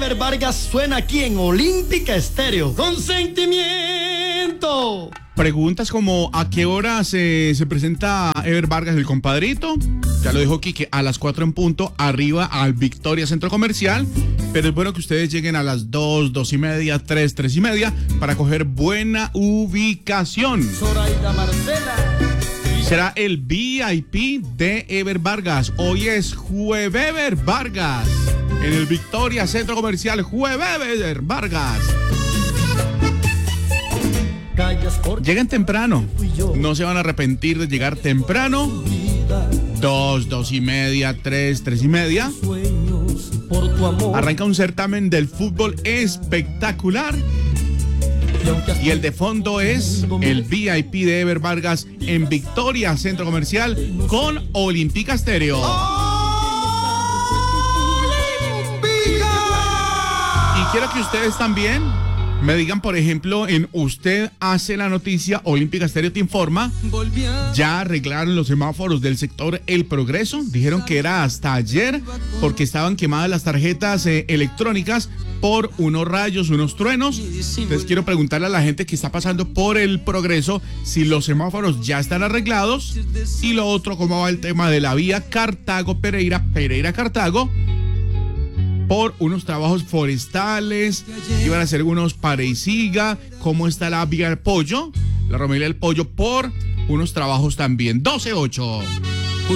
Ever Vargas suena aquí en Olímpica Estéreo. ¡Con sentimiento! Preguntas como ¿a qué hora se presenta Ever Vargas, el compadrito? Ya lo dijo Quique, a las 4 en punto, arriba al Victoria Centro Comercial. Pero es bueno que ustedes lleguen a las 2, 2:30, 3, 3:30 para coger buena ubicación. Zoraida Marcela. Será el VIP de Ever Vargas. Hoy es Juevever Vargas. En el Victoria Centro Comercial, Juevever Vargas. Lleguen temprano. No se van a arrepentir de llegar temprano. 2, 2:30, 3, 3:30. Arranca un certamen del fútbol espectacular. Y el de fondo es el VIP de Ever Vargas en Victoria Centro Comercial con Olímpica Estéreo. Y quiero que ustedes también me digan, por ejemplo, en Usted Hace la Noticia, Olímpica Estéreo te informa. Ya arreglaron los semáforos del sector El Progreso. Dijeron que era hasta ayer porque estaban quemadas las tarjetas electrónicas por unos rayos, unos truenos. Entonces quiero preguntarle a la gente que está pasando por El Progreso si los semáforos ya están arreglados. Y lo otro, cómo va el tema de la vía Cartago-Pereira, Pereira-Cartago, por unos trabajos forestales, iban a hacer unos pare y siga. ¿Cómo está la vía del Pollo? La Romería del Pollo por unos trabajos también. 12:08.